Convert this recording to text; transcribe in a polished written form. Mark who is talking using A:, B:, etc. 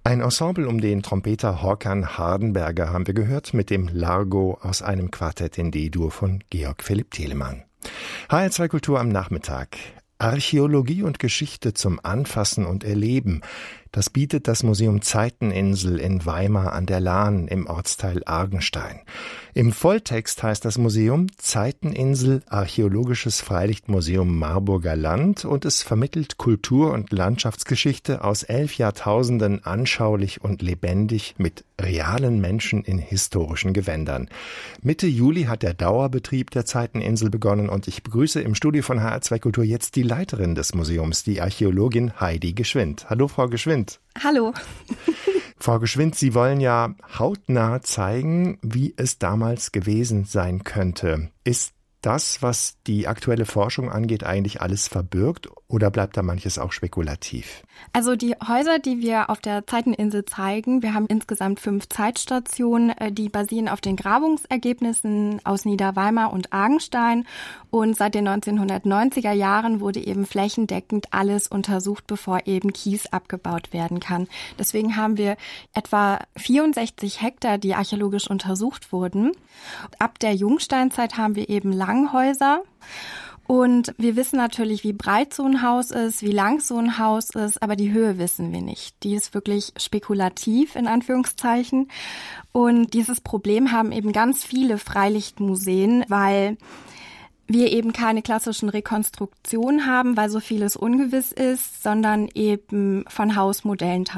A: Ein Ensemble um den Trompeter Håkan Hardenberger haben wir gehört mit dem Largo aus einem Quartett in D-Dur von Georg Philipp Telemann. HR2 Kultur am Nachmittag. Archäologie und Geschichte zum Anfassen und Erleben. Das bietet das Museum Zeiteninsel in Weimar an der Lahn im Ortsteil Argenstein. Im Volltext heißt das Museum Zeiteninsel Archäologisches Freilichtmuseum Marburger Land und es vermittelt Kultur- und Landschaftsgeschichte aus 11 Jahrtausenden anschaulich und lebendig mit realen Menschen in historischen Gewändern. Mitte Juli hat der Dauerbetrieb der Zeiteninsel begonnen und ich begrüße im Studio von HR2 Kultur jetzt die Leiterin des Museums, die Archäologin Heidi Geschwind. Hallo, Frau Geschwind.
B: Hallo.
A: Frau Geschwind, Sie wollen ja hautnah zeigen, wie es damals gewesen sein könnte. Ist das, was die aktuelle Forschung angeht, eigentlich alles verbürgt oder bleibt da manches auch spekulativ?
B: Also die Häuser, die wir auf der Zeiteninsel zeigen, wir haben insgesamt 5 Zeitstationen, die basieren auf den Grabungsergebnissen aus Niederweimar und Argenstein. Und seit den 1990er Jahren wurde eben flächendeckend alles untersucht, bevor eben Kies abgebaut werden kann. Deswegen haben wir etwa 64 Hektar, die archäologisch untersucht wurden. Ab der Jungsteinzeit haben wir eben Langhäuser. Und wir wissen natürlich, wie breit so ein Haus ist, wie lang so ein Haus ist, aber die Höhe wissen wir nicht. Die ist wirklich spekulativ, in Anführungszeichen. Und dieses Problem haben eben ganz viele Freilichtmuseen, weil wir eben keine klassischen Rekonstruktionen haben, weil so vieles ungewiss ist, sondern eben von Hausmodellen